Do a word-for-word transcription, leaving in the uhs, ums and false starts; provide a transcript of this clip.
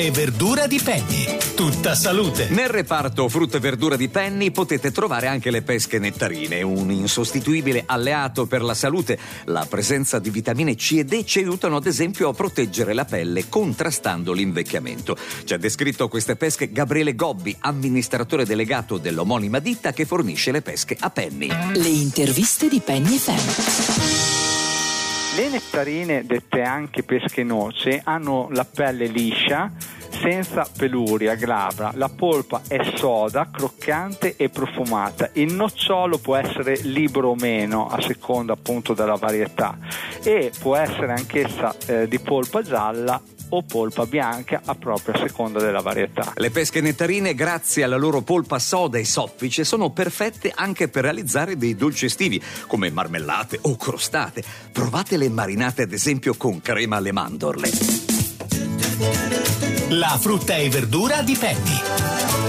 e verdura di Penny. Tutta salute. Nel reparto frutta e verdura di Penny potete trovare anche le pesche nettarine, un insostituibile alleato per la salute. La presenza di vitamine C e D ci aiutano ad esempio a proteggere la pelle contrastando l'invecchiamento. Ci ha descritto queste pesche Gabriele Gobbi, amministratore delegato dell'omonima ditta che fornisce le pesche a Penny. Le interviste di Penny F M. Le nettarine, dette anche pesche noce, hanno la pelle liscia, senza peluria, glabra. La polpa è soda, croccante e profumata. Il nocciolo può essere libero o meno, a seconda appunto della varietà, e può essere anch'essa eh, di polpa gialla o polpa bianca, a proprio a seconda della varietà. Le pesche nettarine, grazie alla loro polpa soda e soffice, sono perfette anche per realizzare dei dolci estivi, come marmellate o crostate. Provatele marinate ad esempio con crema alle mandorle. La frutta e verdura di Penny.